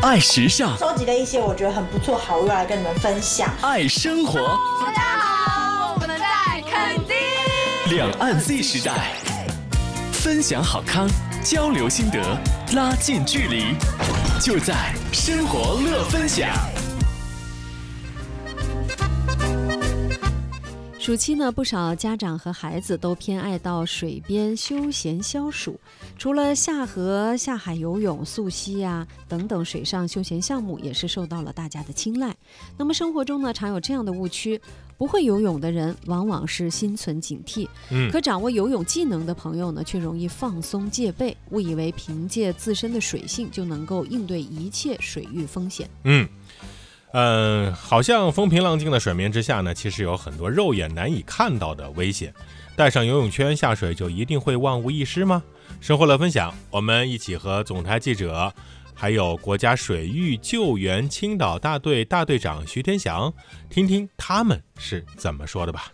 爱时尚， 收集了一些我觉得很不错好物来跟你们分享。 爱生活， 大家好，我们在垦丁。 两岸 Z 时代，分享好康，交流心得，拉近距离，就在生活乐分享。 暑期呢，不少家长和孩子都偏爱到水边休闲消暑。除了下河、下海游泳、溯溪等等水上休闲项目，也是受到了大家的青睐。那么生活中呢，常有这样的误区：不会游泳的人往往是心存警惕，可掌握游泳技能的朋友呢，却容易放松戒备，误以为凭借自身的水性就能够应对一切水域风险。 好像风平浪静的水面之下呢，其实有很多肉眼难以看到的危险。带上游泳圈下水就一定会万无一失吗？生活乐分享，我们一起和总台记者，还有国家水域救援青岛大队大队长徐天祥，听听他们是怎么说的吧。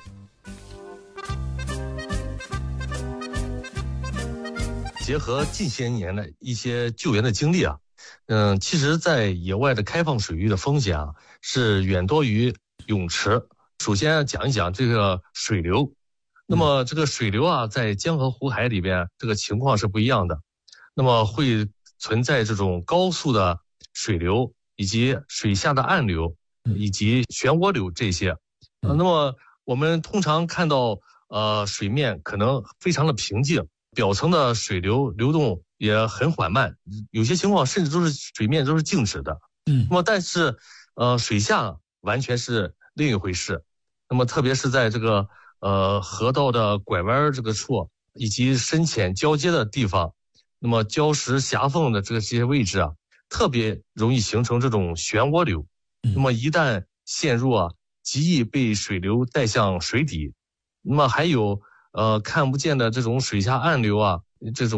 结合近些年的一些救援的经历其实在野外的开放水域的风险是远多于泳池。首先讲一讲这个水流。那么这个水流在江河湖海里边这个情况是不一样的。那么会存在这种高速的水流，以及水下的暗流，以及漩涡流这些。那么我们通常看到水面可能非常的平静，表层的水流流动也很缓慢，有些情况甚至都是水面都是静止的。那么但是水下完全是另一回事。那么特别是在这个河道的拐弯这个处，以及深浅交接的地方，那么礁石狭缝的这些位置特别容易形成这种漩涡流。那么一旦陷入极易被水流带向水底。那么还有看不见的这种水下暗流这种